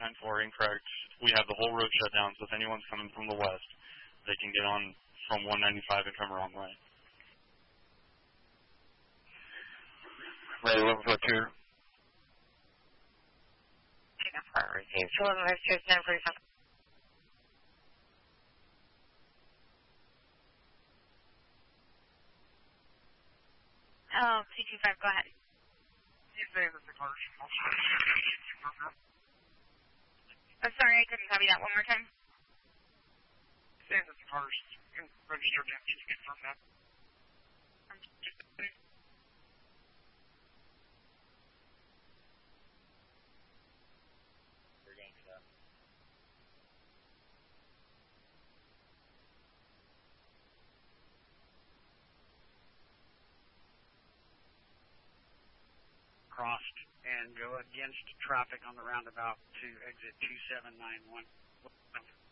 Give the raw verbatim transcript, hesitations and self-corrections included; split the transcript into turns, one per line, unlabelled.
nine four, incorrect. We have the whole road shut down, so if anyone's coming from the west, they can get on from one ninety-five and come wrong way.
Ready, eleven foot two.
Received eleven five two, nine forty-five. Oh, two two five, go ahead. I'm sorry, I couldn't copy that one more time.
Saying that the car's registered empty, you confirm that? Crossed and go against traffic on the roundabout to exit two seven nine one.